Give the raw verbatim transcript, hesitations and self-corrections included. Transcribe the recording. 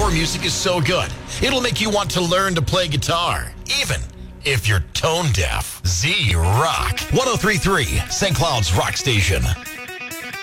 Our music is so good, it'll make you want to learn to play guitar, even if you're tone deaf. Z Rock. one oh three point three, Saint Cloud's Rock Station.